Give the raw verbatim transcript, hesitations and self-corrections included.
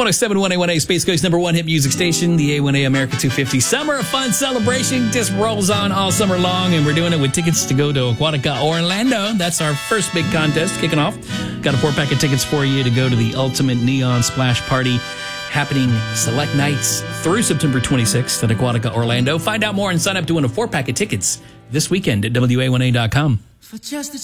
one oh seven point one A one A, Space Coast number one hit music station, the A one A America two fifty Summer of Fun celebration just rolls on all summer long, and we're doing it with tickets to go to Aquatica Orlando. That's our first big contest kicking off. Got a four-pack of tickets for you to go to the Ultimate Neon Splash Party, happening select nights through September twenty-sixth at Aquatica Orlando. Find out more and sign up to win a four-pack of tickets this weekend at W A one A dot com. For just